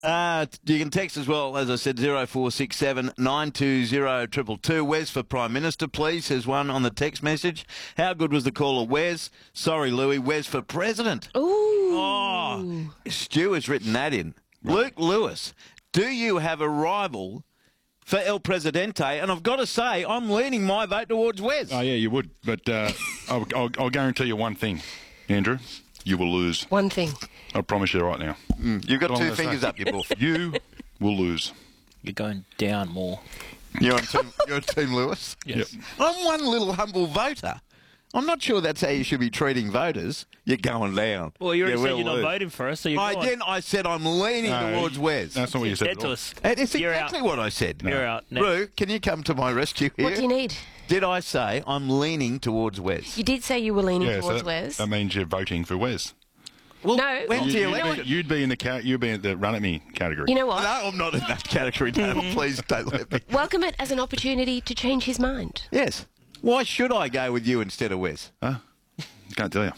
You can text as well, as I said, 0467 920 222. Wes for Prime Minister, please, says one on the text message. How good was the caller, Wes? Sorry, Louis. Wes for President. Ooh. Oh, Stu has written that in. Luke Lewis, do you have a rival for El Presidente? And I've got to say, I'm leaning my vote towards Wes. Oh, yeah, you would. But I'll guarantee you one thing, Andrew. You will lose. One thing. I promise you right now. You've got two fingers up your buff. You will lose. You're going down more. You're on Team Lewis? Yes. Yep. I'm one little humble voter. I'm not sure that's how you should be treating voters. You're going down. Well, you already said will you're not lose. voting for us, so you're I said I'm leaning towards Wes. That's not what you said dead at to all. us. It's You're exactly out. what I said. You're out. Next. Roo, can you come to my rescue here? What do you need? Did I say I'm leaning towards Wes? You did say you were leaning Yeah, towards so Wes. that means you're voting for Wes. Well, No, when well, do you you know elect- what? You'd be in the run at me category. You know what? No, I'm not in that category, Dale. Please don't let me. Welcome it as an opportunity to change his mind. Yes. Why should I go with you instead of Wes? Huh? Can't tell you.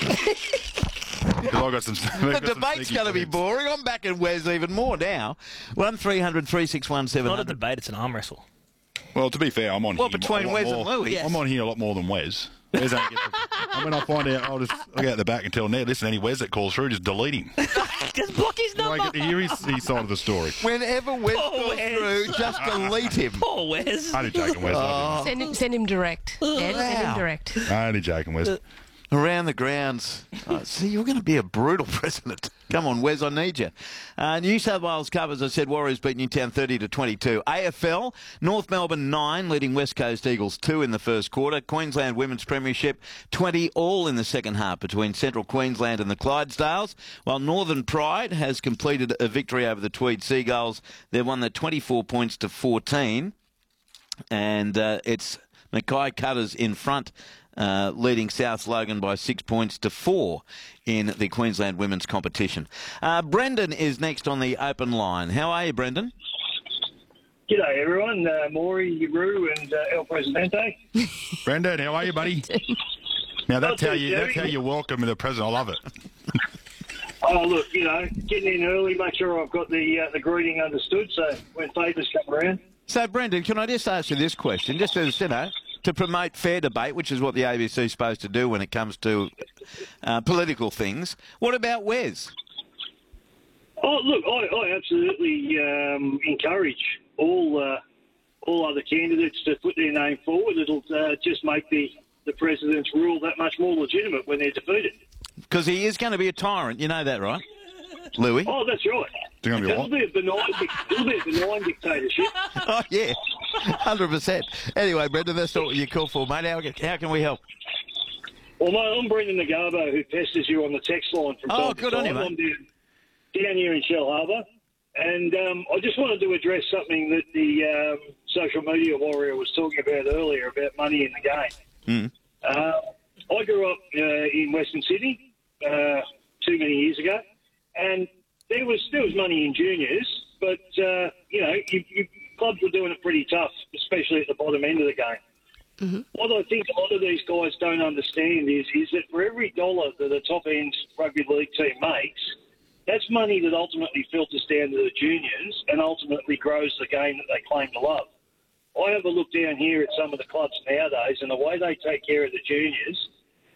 'Cause I got some. The debate's going to be boring. I'm backing Wes even more now. 1300 361 It's not a 700. debate, it's an arm wrestle. Well, to be fair, I'm on Well, here. between a lot Wes more. and Louis. Yes. I'm on here a lot more than Wes. Wes ain't get and when I find out, I'll go out the back and tell Ned, listen, any Wes that calls through, just delete him. Just block his I number. get to hear his side of the story. Whenever Wes Oh, goes Wes. through, just delete him. Poor Wes. Only joking, Wes. Send him direct. Dad, send him Wow. direct. Only joking, Wes. Around the grounds. Oh, see, you're going to be a brutal president. Come on, Wes, I need you. New South Wales Cup, as I said, Warriors beat Newtown 30-22. AFL, North Melbourne 9, leading West Coast Eagles 2 in the first quarter. Queensland Women's Premiership 20 all in the second half between Central Queensland and the Clydesdales. While Northern Pride has completed a victory over the Tweed Seagulls. They've won the 24 points to 14. And it's Mackay Cutters in front, leading South Logan by 6 points to 4 in the Queensland women's competition. Brendan is next on the open line. How are you, Brendan? G'day, everyone. Maury, Roo, and El Presidente. Brendan, how are you, buddy? Now, that's Not how too you shabby. welcome the president. I love it. Oh, look, getting in early, make sure I've got the greeting understood, so when favours come around. So, Brendan, can I just ask you this question? Just as, to promote fair debate, which is what the ABC is supposed to do when it comes to political things. What about Wes? Oh, look, I absolutely encourage all other candidates to put their name forward. It'll just make the president's rule that much more legitimate when they're defeated. Because he is going to be a tyrant. You know that, right, Louis? Oh, that's right. It's gonna be It'll what? be a benign dictatorship. Oh, yeah, 100%. Anyway, Brendan, that's not what you call for, mate. How can we help? Well, mate, I'm Brendan Nagabo, who pesters you on the text line from time to good on time. you, mate. I'm down here in Shell Harbour. And I just wanted to address something that the social media warrior was talking about earlier, about money in the game. I grew up in Western Sydney too many years ago, and there was money in juniors, but, clubs were doing it pretty tough, especially at the bottom end of the game. What I think a lot of these guys don't understand is that for every dollar that a top-end rugby league team makes, that's money that ultimately filters down to the juniors and ultimately grows the game that they claim to love. I have a look down here at some of the clubs nowadays, and the way they take care of the juniors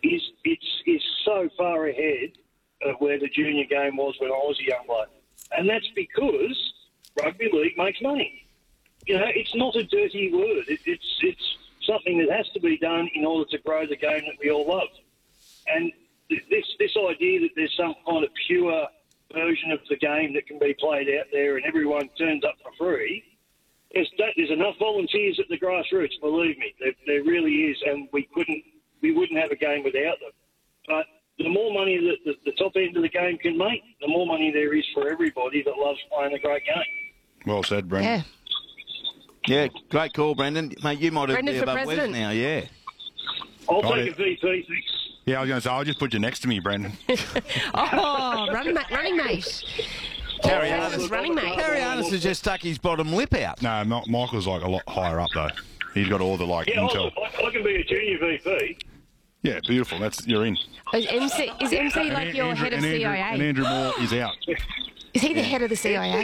is so far ahead of where the junior game was when I was a young bloke. And that's because rugby league makes money. It's not a dirty word. It's something that has to be done in order to grow the game that we all love. And this idea that there's some kind of pure version of the game that can be played out there and everyone turns up for free, there's enough volunteers at the grassroots, believe me. There really is, and we wouldn't have a game without them. But the more money that the top end of the game can make, the more money there is for everybody that loves playing a great game. Well said, Brendan. Yeah. Yeah, great call, Brendan. Mate, you might have Brendan been for above Wes president. now, yeah. I'll Got take it. a VP, thanks. Yeah, I was going to say, I'll just put you next to me, Brendan. Oh, running mate. Carrie President's running mate. Carrie Arness has just stuck his bottom lip out. No, Michael's like a lot higher up, though. He's got all the, Yeah, intel. I can be a junior VP. Yeah, beautiful. You're in. Is MC like your head of And CIA? Andrew Moore is out. Is he the head of the CIA?